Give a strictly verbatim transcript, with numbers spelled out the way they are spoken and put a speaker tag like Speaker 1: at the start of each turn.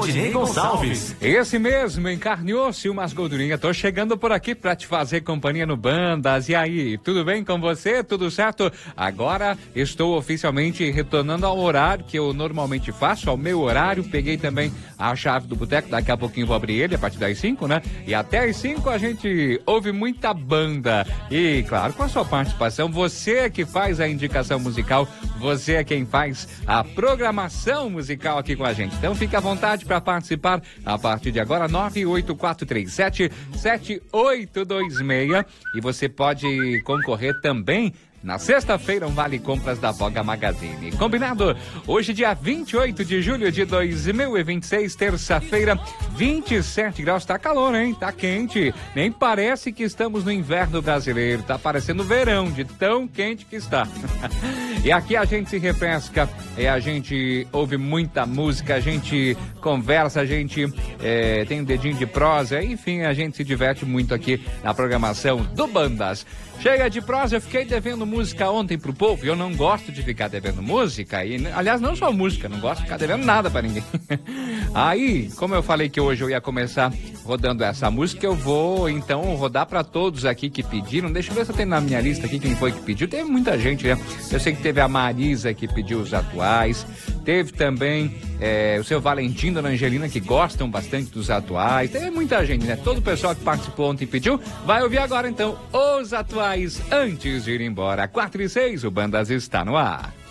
Speaker 1: Valdinei Gonçalves.
Speaker 2: Esse mesmo, encarnou-se umas gordurinhas. Tô chegando por aqui pra te fazer companhia no Bandas. E aí, tudo bem com você? Tudo certo? Agora estou oficialmente retornando ao horário que eu normalmente faço, ao meu horário. Peguei também a chave do boteco, daqui a pouquinho vou abrir ele, a partir das cinco, né? E até as cinco a gente ouve muita banda. E, claro, com a sua participação, você é que faz a indicação musical, você é quem faz a programação musical aqui com a gente. Então fique à vontade para participar a partir de agora, nove oito quatro três sete, sete oito dois seis, e você pode concorrer também na sexta-feira, um Vale Compras da Voga Magazine. Combinado? Hoje, dia vinte e oito de julho de dois mil e vinte e seis, terça-feira, vinte e sete graus. Tá calor, hein? Tá quente. Nem parece que estamos no inverno brasileiro. Tá parecendo verão, de tão quente que está. E aqui a gente se refresca, e a gente ouve muita música, a gente conversa, a gente é, tem um dedinho de prosa, enfim, a gente se diverte muito aqui na programação do Bandas. Chega de prosa, eu fiquei devendo música ontem pro povo, e eu não gosto de ficar devendo música, e aliás, não só música, não gosto de ficar devendo nada pra ninguém. Aí, como eu falei que hoje eu ia começar rodando essa música, eu vou então rodar pra todos aqui que pediram. Deixa eu ver se eu tenho na minha lista aqui quem foi que pediu. Teve muita gente, né? Eu sei que teve a Marisa que pediu os atuais, teve também é, o seu Valentim, Dona Angelina, que gostam bastante dos atuais. Teve muita gente, né? Todo o pessoal que participou ontem pediu. Vai ouvir agora então os atuais antes de ir embora. quatro e seis, o Bandas está no ar.